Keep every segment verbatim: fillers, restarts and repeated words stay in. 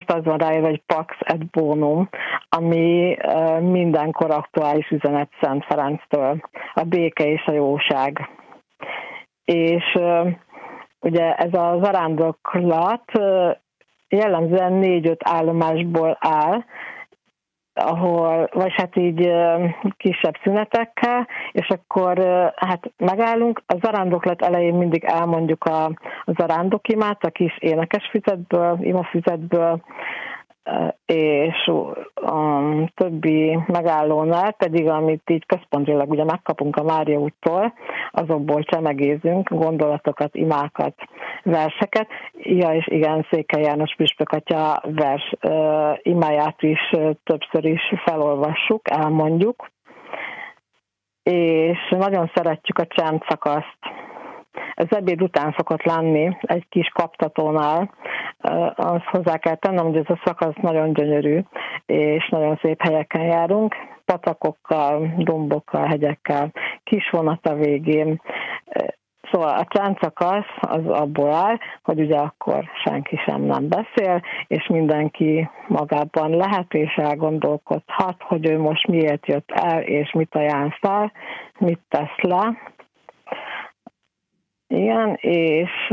most az van rájövő, hogy Pax et Bonum, ami mindenkor aktuális üzenet Szent Ferenctől, a béke és a jóság. És ugye ez a zarándoklat jellemzően négy-öt állomásból áll, ahol, vagy hát így kisebb szünetekkel, és akkor hát megállunk. A zarándoklat elején mindig elmondjuk a, a zarándokimát, a kis énekesfüzetből, imafüzetből, és a többi megállónál pedig, amit így központilag ugye megkapunk a Mária úttól, azokból csemegézünk gondolatokat, imákat, verseket. Ja, és igen, Székely János püspök atya vers uh, imáját is uh, többször is felolvassuk, elmondjuk, és nagyon szeretjük a csendszakaszt. Ez ebéd után szokott lenni egy kis kaptatónál. Azt hozzá kell tennem, hogy ez a szakasz nagyon gyönyörű, és nagyon szép helyeken járunk, patakokkal, dombokkal, hegyekkel, kis vonat a végén. Szóval a csendszakasz az abból áll, hogy ugye akkor senki sem nem beszél, és mindenki magában lehet, és elgondolkodhat, hogy ő most miért jött el, és mit ajánl fel, mit tesz le. Igen, és,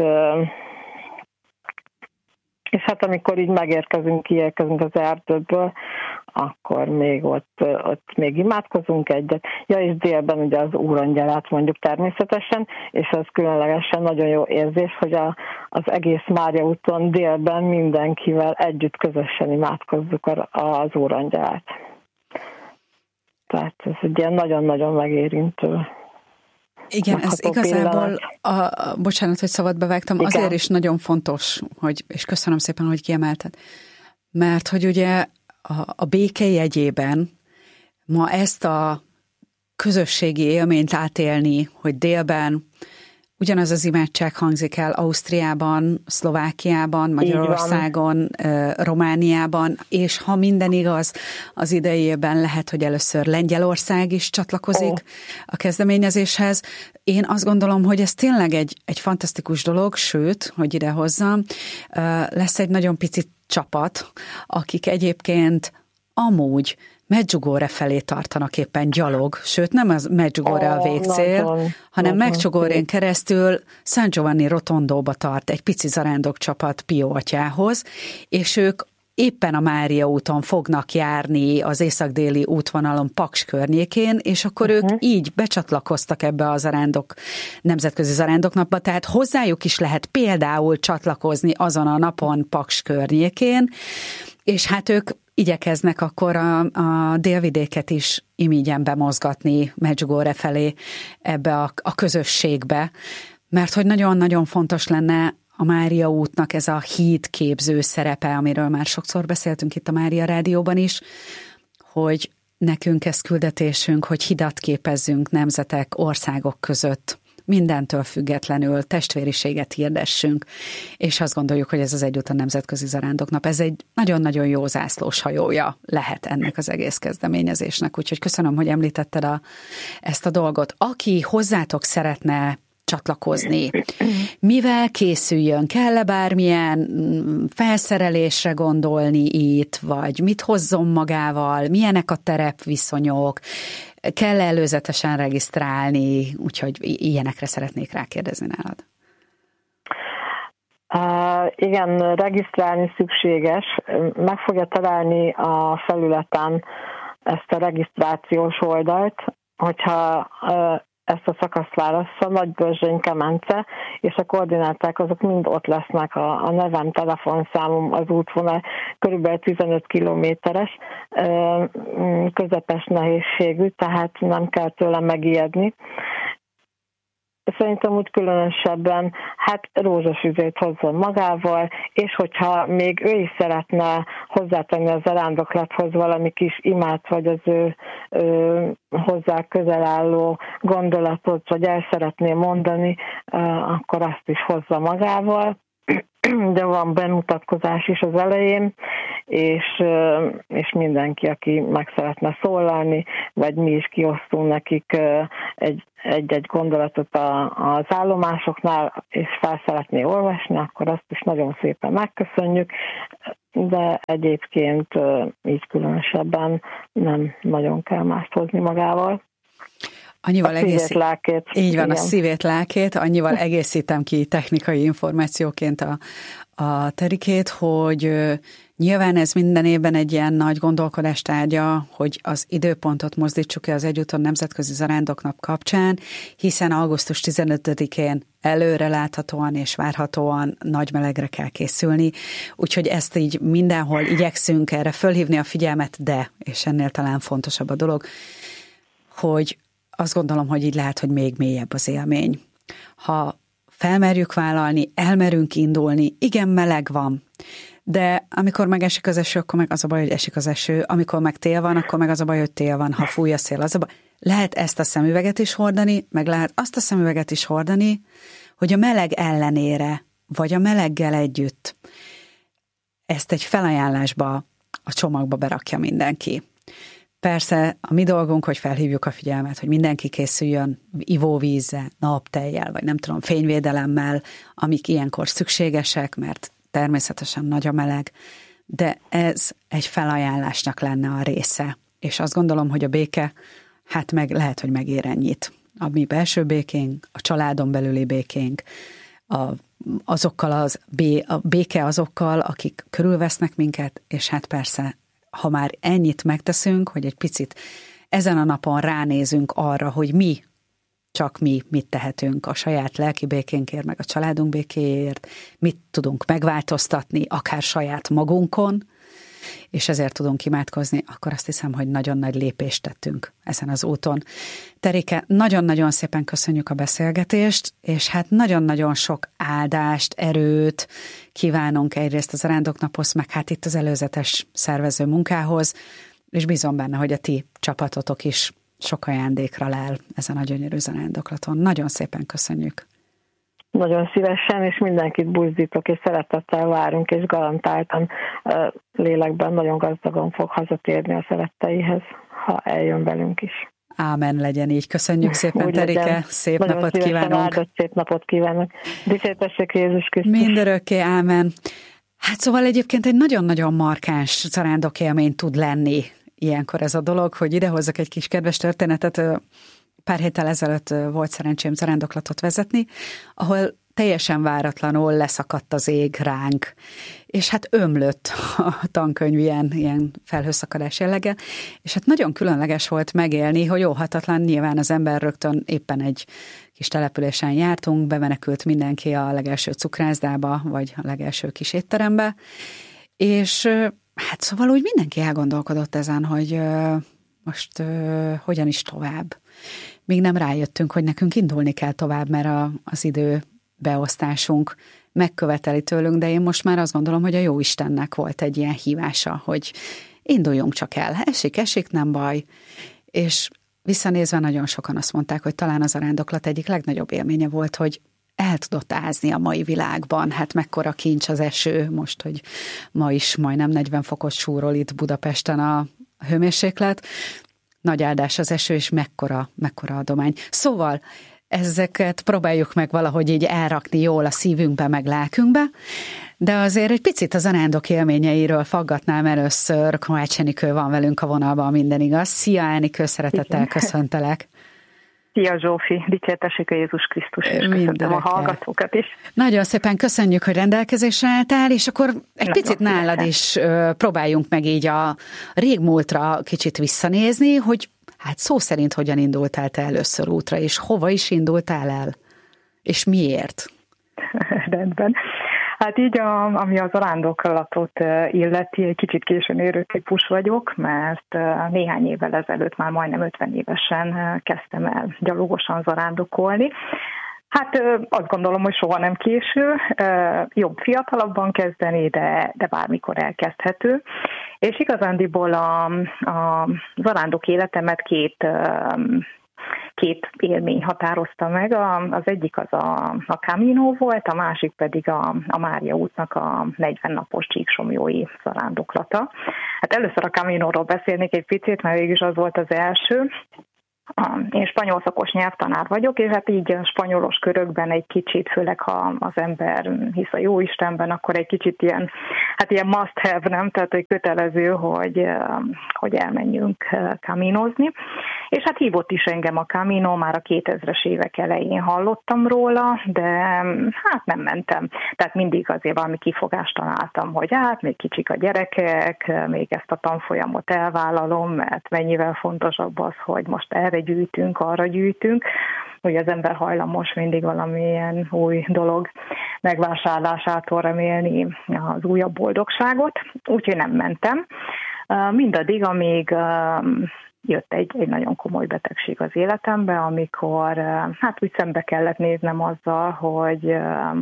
és hát amikor így megérkezünk, kiérkezünk az erdőből, akkor még ott, ott még imádkozunk egyet. Ja, és délben ugye az úrangyalát mondjuk természetesen, és az különlegesen nagyon jó érzés, hogy a, az egész Mária úton délben mindenkivel együtt közösen imádkozzuk az úrangyalát. Tehát ez egy ilyen nagyon-nagyon megérintő. Igen, ez igazából, a, a, bocsánat, hogy szabadba vágtam, igen. Azért is nagyon fontos, hogy, és köszönöm szépen, hogy kiemelted, mert hogy ugye a, a béke jegyében ma ezt a közösségi élményt átélni, hogy délben ugyanaz az imádság hangzik el Ausztriában, Szlovákiában, Magyarországon, Romániában, és ha minden igaz, az idejében lehet, hogy először Lengyelország is csatlakozik oh. a kezdeményezéshez. Én azt gondolom, hogy ez tényleg egy, egy fantasztikus dolog, sőt, hogy idehozzam, lesz egy nagyon pici csapat, akik egyébként amúgy Medjugorje felé tartanak éppen gyalog, sőt nem az Medjugorje oh, a végcél, nagyon, hanem Medjugorjén keresztül San Giovanni Rotondóba tart egy pici zarándokcsapat Pio atyához, és ők éppen a Mária úton fognak járni az észak-déli útvonalon Paks környékén, és akkor uh-huh. ők így becsatlakoztak ebbe a zarándok, nemzetközi zarándoknapba, tehát hozzájuk is lehet például csatlakozni azon a napon Paks környékén, és hát ők igyekeznek akkor a, a délvidéket is imígyen bemozgatni Medjugorje felé ebbe a, a közösségbe, mert hogy nagyon-nagyon fontos lenne a Mária útnak ez a hídképző szerepe, amiről már sokszor beszéltünk itt a Mária Rádióban is, hogy nekünk ez küldetésünk, hogy hidat képezzünk nemzetek, országok között, mindentől függetlenül testvériséget hirdessünk, és azt gondoljuk, hogy ez az egyúttan nemzetközi zarándoknap, ez egy nagyon-nagyon jó zászlós hajója lehet ennek az egész kezdeményezésnek, úgyhogy köszönöm, hogy említetted a, ezt a dolgot. Aki hozzátok szeretne csatlakozni, mivel készüljön? Kell-e bármilyen felszerelésre gondolni itt, vagy mit hozzon magával? Milyenek a terepviszonyok? Kell előzetesen regisztrálni, úgyhogy ilyenekre szeretnék rákérdezni nálad. Uh, igen, regisztrálni szükséges. Meg fogja találni a felületen ezt a regisztrációs oldalt, hogyha uh, ezt a szakaszt válassza, Nagybörzsény Kemence, és a koordináták azok mind ott lesznek, a, a nevem, telefonszámom, az útvonal körülbelül tizenöt kilométeres, közepes nehézségű, tehát nem kell tőlem megijedni. Szerintem úgy különösebben, hát rózsafüzét hozzon magával, és hogyha még ő is szeretne hozzátenni az zarándoklathoz valami kis imát, vagy az ő, ő hozzá közel álló gondolatot, vagy el szeretné mondani, akkor azt is hozza magával. De van bemutatkozás is az elején, és, és mindenki, aki meg szeretne szólalni, vagy mi is kiosztunk nekik egy, egy-egy gondolatot az állomásoknál, és fel szeretné olvasni, akkor azt is nagyon szépen megköszönjük, de egyébként így különösebben nem nagyon kell mást hozni magával. Annyival a szívét, egész... lelkét. Így van, igen. A szívét, lelkét, annyival egészítem ki technikai információként a, a terikét, hogy nyilván ez minden évben egy ilyen nagy gondolkodás tárgya, hogy az időpontot mozdítsuk ki az Egyúton Nemzetközi Zarándoknap kapcsán, hiszen augusztus tizenötödikén előre láthatóan és várhatóan nagy melegre kell készülni, úgyhogy ezt így mindenhol igyekszünk erre fölhívni a figyelmet, de, és ennél talán fontosabb a dolog, hogy azt gondolom, hogy így lehet, hogy még mélyebb az élmény. Ha felmerjük vállalni, elmerünk indulni, igen, meleg van, de amikor meg esik az eső, akkor meg az a baj, hogy esik az eső, amikor meg tél van, akkor meg az a baj, hogy tél van, ha fúj a szél, az a baj. Lehet ezt a szemüveget is hordani, meg lehet azt a szemüveget is hordani, hogy a meleg ellenére, vagy a meleggel együtt ezt egy felajánlásba, a csomagba berakja mindenki. Persze a mi dolgunk, hogy felhívjuk a figyelmet, hogy mindenki készüljön ivóvízzel, naptejjel, vagy nem tudom, fényvédelemmel, amik ilyenkor szükségesek, mert természetesen nagy a meleg, de ez egy felajánlásnak lenne a része. És azt gondolom, hogy a béke, hát meg lehet, hogy megér ennyit. A mi belső békénk, a családon belüli békénk, a, azokkal az, bé, a béke azokkal, akik körülvesznek minket, és hát persze, ha már ennyit megteszünk, hogy egy picit ezen a napon ránézünk arra, hogy mi, csak mi mit tehetünk a saját lelki békénkért, meg a családunk békéért, mit tudunk megváltoztatni, akár saját magunkon, és ezért tudunk imádkozni, akkor azt hiszem, hogy nagyon nagy lépést tettünk ezen az úton. Terike, nagyon-nagyon szépen köszönjük a beszélgetést, és hát nagyon-nagyon sok áldást, erőt kívánunk egyrészt a Zarándoknaphoz, meg hát itt az előzetes szervező munkához, és bízom benne, hogy a ti csapatotok is sok ajándékra lel ezen a gyönyörű zarándoklaton. Nagyon szépen köszönjük. Nagyon szívesen, és mindenkit buzdítok, és szeretettel várunk, és garantáltan lélekben nagyon gazdagon fog hazatérni a szeretteihez, ha eljön velünk is. Ámen, legyen így. Köszönjük szépen, Terike. Szép nagyon napot kívánunk. Áldott, szép napot kívánok. Dicsértessék Jézus Krisztus. Mindörökké, ámen. Hát szóval egyébként egy nagyon-nagyon markáns zarándok élmény tud lenni ilyenkor ez a dolog, hogy idehozzak egy kis kedves történetet. Pár héttel ezelőtt volt szerencsém zarándoklatot vezetni, ahol teljesen váratlanul leszakadt az ég ránk, és hát ömlött a tankönyv ilyen, ilyen felhőszakadás jellege, és hát nagyon különleges volt megélni, hogy óhatatlan, nyilván az ember rögtön éppen egy kis településen jártunk, bemenekült mindenki a legelső cukrászdába, vagy a legelső kis étterembe, és hát szóval úgy mindenki elgondolkodott ezen, hogy most hogyan is tovább. Még nem rájöttünk, hogy nekünk indulni kell tovább, mert a, az időbeosztásunk megköveteli tőlünk, de én most már azt gondolom, hogy a Jóistennek volt egy ilyen hívása, hogy induljunk csak el. Esik, esik, nem baj. És visszanézve nagyon sokan azt mondták, hogy talán az zarándoklat egyik legnagyobb élménye volt, hogy el tudott ázni a mai világban. Hát mekkora kincs az eső, most, hogy ma is majdnem negyven fokot súrol itt Budapesten a hőmérséklet. Nagy áldás az eső, és mekkora, mekkora adomány. Szóval ezeket próbáljuk meg valahogy így elrakni jól a szívünkbe, meg lelkünkbe, de azért egy picit a zarándok élményeiről faggatnám először. Kovács Enikő van velünk a vonalban, minden igaz. Szia, Enikő, szeretettel köszöntelek. Szia Zsófi, dicsértessék a Jézus Krisztus, és köszöntöm a hallgatókat is. Nagyon szépen köszönjük, hogy rendelkezésre álltál, és akkor egy Nagyon picit nálad is ö, próbáljunk meg így a régmúltra kicsit visszanézni, hogy hát szó szerint hogyan indultál te először útra, és hova is indultál el, és miért? Rendben. Hát így, a, ami az zarándoklatot illeti, egy kicsit későn érő típus vagyok, mert néhány évvel ezelőtt, már majdnem ötven évesen kezdtem el gyalogosan zarándokolni. Hát azt gondolom, hogy soha nem késő, jobb fiatalabban kezdeni, de, de bármikor elkezdhető. És igazándiból a, a zarándok életemet két két élmény határozta meg. Az egyik az a, a Camino volt, a másik pedig a, a Mária útnak a negyven napos csíksomlyói zarándoklata. Hát először a Caminóról beszélnék egy picit, mert végülis az volt az első. Én spanyol szakos nyelvtanár vagyok, és hát így a spanyolos körökben egy kicsit, főleg ha az ember hisz a Jóistenben, akkor egy kicsit ilyen, hát ilyen must have, nem? Tehát egy kötelező, hogy, hogy elmenjünk kaminozni. És hát hívott is engem a Camino, már a kétezres évek elején hallottam róla, de hát nem mentem. Tehát mindig azért valami kifogást találtam, hogy hát még kicsik a gyerekek, még ezt a tanfolyamot elvállalom, mert mennyivel fontosabb az, hogy most erre gyűjtünk, arra gyűjtünk, hogy az ember hajlamos mindig valamilyen új dolog megvásárlásától remélni az újabb boldogságot, úgyhogy nem mentem. Mindaddig, amíg jött egy, egy nagyon komoly betegség az életembe, amikor hát úgy szembe kellett néznem azzal, hogy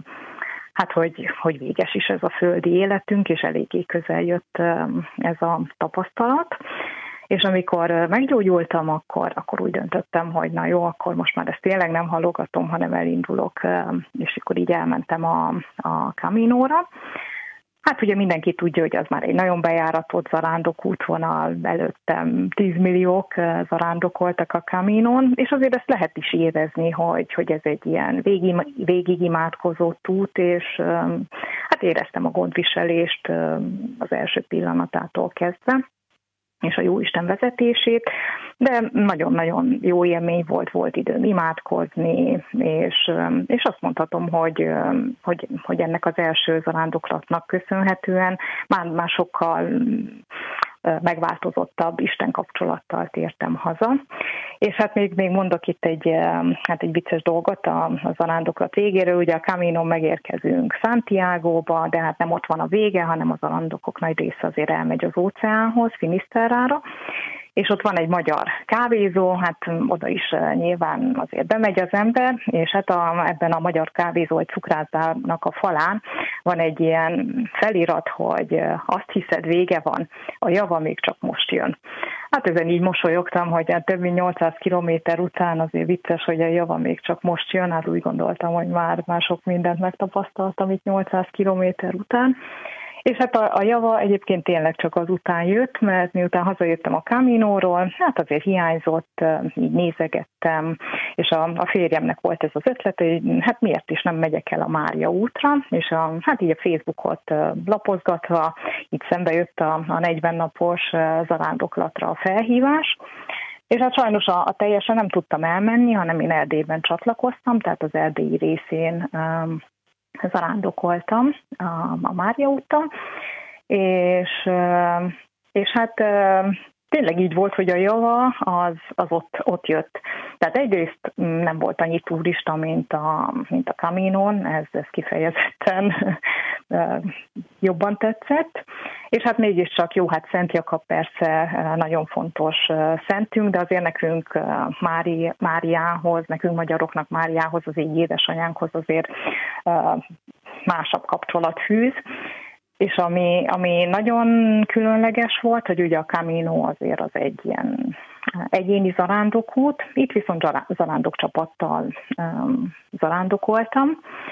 hát hogy, hogy véges is ez a földi életünk, és eléggé közel jött ez a tapasztalat. És amikor meggyógyultam, akkor, akkor úgy döntöttem, hogy na jó, akkor most már ezt tényleg nem halogatom, hanem elindulok, és akkor így elmentem a, a Caminóra. Hát ugye mindenki tudja, hogy az már egy nagyon bejáratott zarándok útvonal, előttem tízmilliók zarándokoltak a Caminón, és azért ezt lehet is érezni, hogy, hogy ez egy ilyen végig, végig imádkozott út, és hát éreztem a gondviselést az első pillanatától kezdve, és a Jóisten vezetését, de nagyon-nagyon jó élmény volt, volt időm imádkozni, és, és azt mondhatom, hogy, hogy, hogy ennek az első zarándoklatnak köszönhetően már, már sokkal megváltozottabb Isten kapcsolattal tértem haza. És hát még, még mondok itt egy, hát egy vicces dolgot a, a zarándoklat végéről. Ugye a Caminon megérkezünk Santiagóba, de hát nem ott van a vége, hanem a zarándokok nagy része azért elmegy az óceánhoz, Finisterrára, és ott van egy magyar kávézó, hát oda is nyilván azért bemegy az ember, és hát a, ebben a magyar kávézó egy cukrászdának a falán van egy ilyen felirat, hogy azt hiszed, vége van, a java még csak most jön. Hát ezen így mosolyogtam, hogy több mint nyolcszáz kilométer után azért vicces, hogy a java még csak most jön, hát úgy gondoltam, hogy már, már sok mindent megtapasztaltam itt nyolcszáz kilométer után. És hát a, a java egyébként tényleg csak az után jött, mert miután hazajöttem a Caminóról, hát azért hiányzott, így nézegettem, és a, a férjemnek volt ez az ötlet, hogy hát miért is nem megyek el a Mária útra, és a, hát így a Facebookot lapozgatva, így szembe jött a, a negyven napos zarándoklatra a felhívás, és hát sajnos a, a teljesen nem tudtam elmenni, hanem én Erdélyben csatlakoztam, tehát az erdélyi részén um, zarándokoltam a, a Mária úton, és, és hát tényleg így volt, hogy a java az, az ott, ott jött. Tehát egyrészt nem volt annyi turista, mint a, mint a Caminon, ez, ez kifejezetten jobban tetszett. És hát mégiscsak jó, hát Szent Jakab persze nagyon fontos szentünk, de azért nekünk Mári, Máriához, nekünk magyaroknak Máriához, az így édesanyánkhoz azért másabb kapcsolat fűz. És ami, ami nagyon különleges volt, hogy ugye a Camino azért az egy ilyen egyéni zarándokút, itt viszont zarándokcsapattal um, zarándokoltam,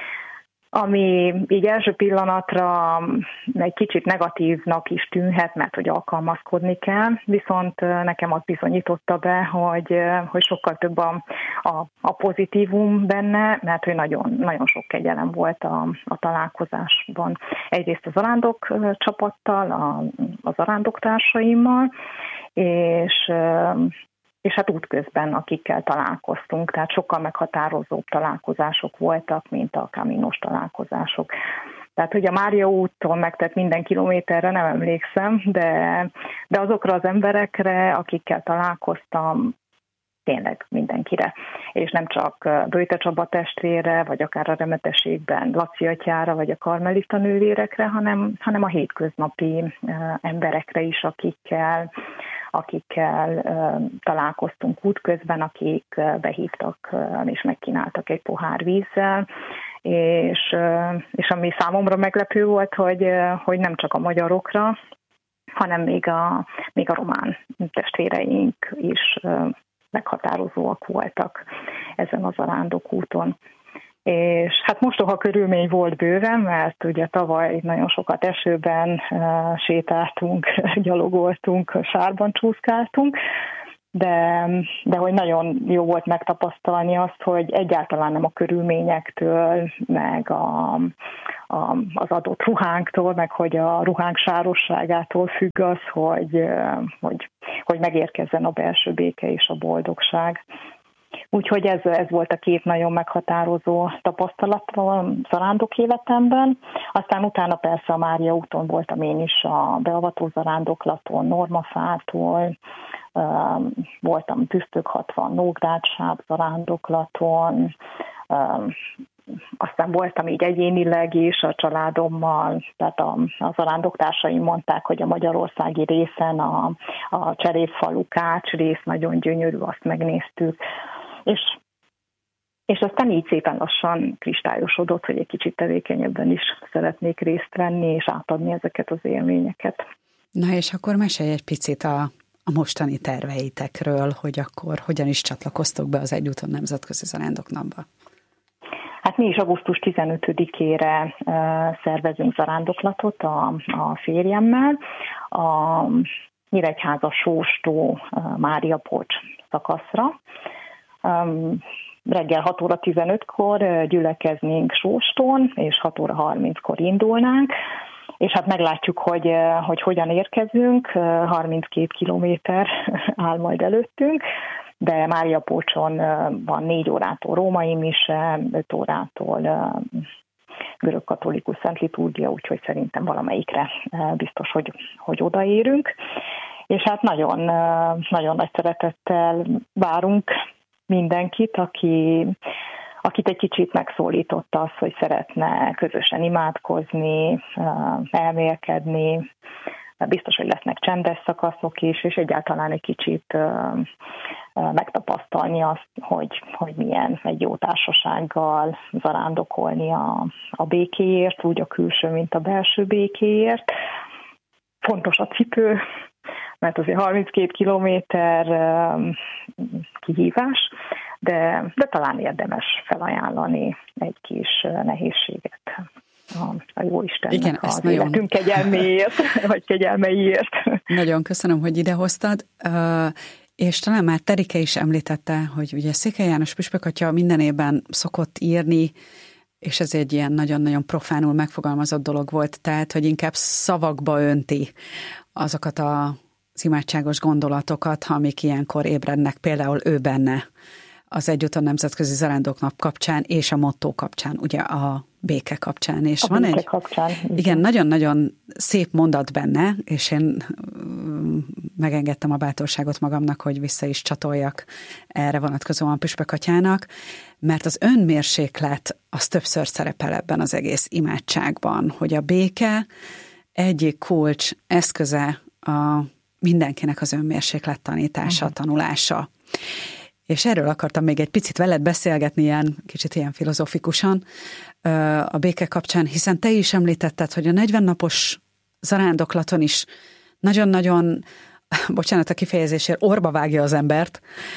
ami így első pillanatra egy kicsit negatívnak is tűnhet, mert hogy alkalmazkodni kell, viszont nekem az bizonyította be, hogy, hogy sokkal több a, a, a pozitívum benne, mert hogy nagyon, nagyon sok kegyelem volt a, a találkozásban. Egyrészt a zarándok csapattal, a, a zarándoktársaimmal, és és hát útközben, akikkel találkoztunk, tehát sokkal meghatározóbb találkozások voltak, mint a Caminos találkozások. Tehát, hogy a Mária úton megtett minden kilométerre nem emlékszem, de, de azokra az emberekre, akikkel találkoztam, tényleg mindenkire. És nem csak Böjte Csaba testvére, vagy akár a remetességben Laci atyára, vagy a karmelita nővérekre, hanem, hanem a hétköznapi emberekre is, akikkel akikkel uh, találkoztunk útközben, akik uh, behívtak uh, és megkínáltak egy pohár vízzel, és, uh, és ami számomra meglepő volt, hogy, uh, hogy nem csak a magyarokra, hanem még a, még a román testvéreink is uh, meghatározóak voltak ezen az zarándokúton. És hát mostoha körülmény volt bőven, mert ugye tavaly nagyon sokat esőben uh, sétáltunk, gyalogoltunk, sárban csúszkáltunk, de, de hogy nagyon jó volt megtapasztalni azt, hogy egyáltalán nem a körülményektől, meg a, a, az adott ruhánktól, meg hogy a ruhánk sárosságától függ az, hogy, hogy, hogy megérkezzen a belső béke és a boldogság. Úgyhogy ez, ez volt a két nagyon meghatározó tapasztalat a zarándok életemben. Aztán utána persze a Mária úton voltam én is a beavató zarándoklaton, Normafától, voltam Tüsztök hatvan Nógrád-Sáv zarándoklaton, aztán voltam így egyénileg is a családommal, tehát a, a zarándoktársaim mondták, hogy a magyarországi részen a, a Cserépfalu Kács rész nagyon gyönyörű, azt megnéztük. És, és aztán így szépen lassan kristályosodott, hogy egy kicsit tevékenyebben is szeretnék részt venni, és átadni ezeket az élményeket. Na és akkor mesélj egy picit a, a mostani terveitekről, hogy akkor hogyan is csatlakoztok be az Egyúton Nemzetközi Zarándoknapba. Hát mi is augusztus tizenötödikére szervezünk zarándoklatot a, a férjemmel. A Nyíregyháza Sóstó Mária Pocs szakaszra. Reggel hat óra tizenötkor gyülekeznénk Sóstón, és hat óra harminckor indulnánk, és hát meglátjuk, hogy, hogy hogyan érkezünk, harminckét kilométer áll majd előttünk, de Mária Pocson van négy órától római mise, öt órától görögkatolikus szent liturgia, úgyhogy szerintem valamelyikre biztos, hogy, hogy odaérünk. És hát nagyon, nagyon nagy szeretettel várunk mindenkit, aki, akit egy kicsit megszólította az, hogy szeretne közösen imádkozni, elmélkedni, biztos, hogy lesznek csendes szakaszok is, és egyáltalán egy kicsit megtapasztalni azt, hogy, hogy milyen egy jó társasággal zarándokolni a, a békéért, úgy a külső, mint a belső békéért. Fontos a cipő, mert azért harminckét kilométer kihívás, de, de talán érdemes felajánlani egy kis nehézséget a, a Jóistennek. Igen, az nagyon... életünk kegyelméért, vagy kegyelmeiért. Nagyon köszönöm, hogy idehoztad, és talán már Terike is említette, hogy ugye Székely János püspök atya minden évben szokott írni, és ez egy ilyen nagyon-nagyon profánul megfogalmazott dolog volt, tehát, hogy inkább szavakba önti azokat a az imádságos gondolatokat, amik ilyenkor ébrednek, például ő benne az Egyúton Nemzetközi Zarándoknap kapcsán, és a motto kapcsán, ugye a béke kapcsán. És a van béke egy, kapcsán. igen, nagyon-nagyon szép mondat benne, és én megengedtem a bátorságot magamnak, hogy vissza is csatoljak erre vonatkozóan püspök atyának, mert az önmérséklet az többször szerepel ebben az egész imádságban, hogy a béke egyik kulcs eszköze a mindenkinek az önmérséklet tanítása, uh-huh. tanulása. És erről akartam még egy picit veled beszélgetni, ilyen kicsit ilyen filozofikusan a béke kapcsán, hiszen te is említetted, hogy a negyven napos zarándoklaton is nagyon-nagyon, bocsánat a kifejezésért, orba vágja az embert,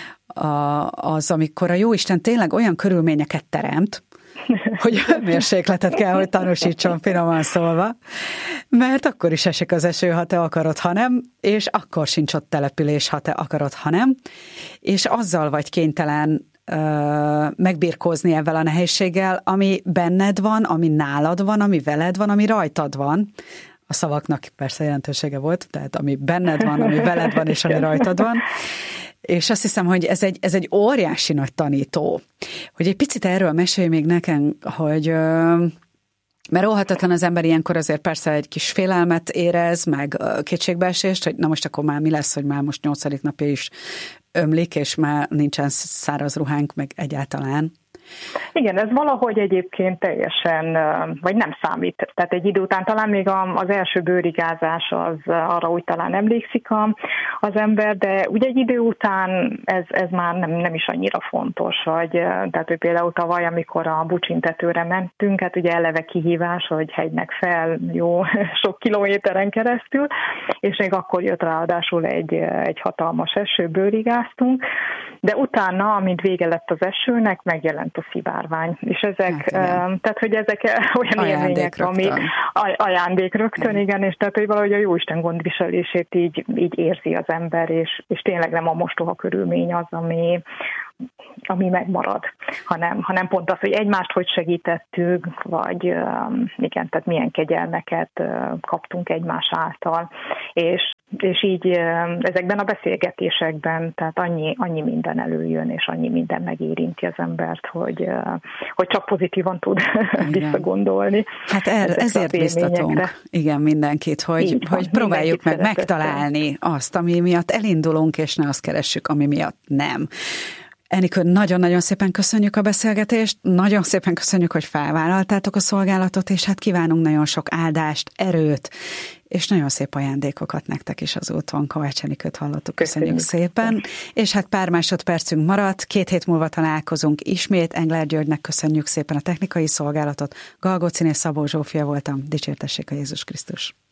az, amikor a Jóisten tényleg olyan körülményeket teremt, hogy önmérsékletet kell, hogy tanúsítson, finoman szólva, mert akkor is esik az eső, ha te akarod, ha nem, és akkor sincs ott település, ha te akarod, ha nem, és azzal vagy kénytelen ö, megbirkózni ezzel a nehézséggel, ami benned van, ami nálad van, ami veled van, ami rajtad van. A szavaknak persze jelentősége volt, tehát ami benned van, ami veled van, és ami rajtad van. És azt hiszem, hogy ez egy, ez egy óriási nagy tanító. Hogy egy picit erről mesélj még nekem, hogy mert óhatatlan az ember ilyenkor azért persze egy kis félelmet érez, meg kétségbeesést, hogy na most akkor már mi lesz, hogy már most nyolcadik napja is ömlik, és már nincsen száraz ruhánk, meg egyáltalán. Igen, ez valahogy egyébként teljesen, vagy nem számít. Tehát egy idő után talán még az első bőrigázás az arra úgy talán emlékszik az ember, de ugye egy idő után ez, ez már nem, nem is annyira fontos, hogy, tehát hogy például tavaly, amikor a Bucsintetőre mentünk, hát ugye eleve kihívás, hogy hegynek fel jó sok kilométeren keresztül, és még akkor jött ráadásul egy, egy hatalmas eső, bőrigáztunk, de utána, amint vége lett az esőnek, megjelent a szivárvány. És ezek, hát, tehát, hogy ezek olyan élmények, ami ajándék rögtön, igen, és tehát, hogy valahogy a Jóisten gondviselését így, így érzi az ember, és, és tényleg nem a mostoha körülmény az, ami, ami megmarad, hanem, hanem pont az, hogy egymást hogy segítettük, vagy igen, tehát milyen kegyelmeket kaptunk egymás által, és, és így ezekben a beszélgetésekben, tehát annyi, annyi minden előjön, és annyi minden megérinti az embert, hogy, hogy csak pozitívan tud igen. visszagondolni. Hát er, ezért biztatunk, igen, mindenkit, hogy, van, hogy próbáljuk meg megtalálni azt, ami miatt elindulunk, és ne azt keressük, ami miatt nem. Enikő, nagyon-nagyon szépen köszönjük a beszélgetést, nagyon szépen köszönjük, hogy felvállaltátok a szolgálatot, és hát kívánunk nagyon sok áldást, erőt, és nagyon szép ajándékokat nektek is az úton. Kovács Enikőt hallottuk, köszönjük, köszönjük szépen. És hát pár másodpercünk maradt, két hét múlva találkozunk ismét. Engler Györgynek köszönjük szépen a technikai szolgálatot. Galgóciné Szabó Zsófia voltam, dicsértessék a Jézus Krisztus.